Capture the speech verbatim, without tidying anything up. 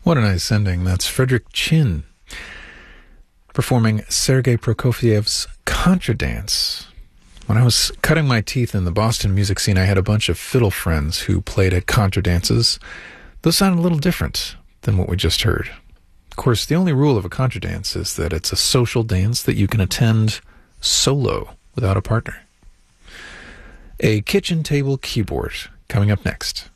What a nice ending. That's Frederick Chin performing Sergei Prokofiev's Contradance. When I was cutting my teeth in the Boston music scene, I had a bunch of fiddle friends who played at contradances. Those sounded a little different than what we just heard. Of course, the only rule of a contradance is that it's a social dance that you can attend solo without a partner. A kitchen table keyboard coming up next.